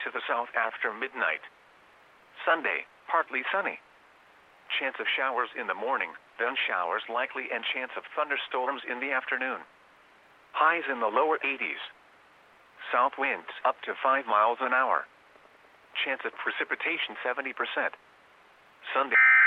to the south after midnight. Sunday, partly sunny. Chance of showers in the morning, then showers likely and chance of thunderstorms in the afternoon. Highs in the lower 80s. South winds up to 5 miles an hour. Chance of precipitation 70%. Sunday.